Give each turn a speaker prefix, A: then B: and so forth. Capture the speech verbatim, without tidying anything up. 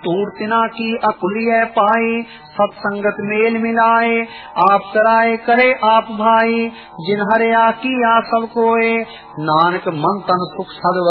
A: टूट तिना की अकुलिय पाए, सत्संगत मेल मिलाए, आप कराए करे आप भाई, जिन हरिया किया सब कोय, नानक मन तन सुख सद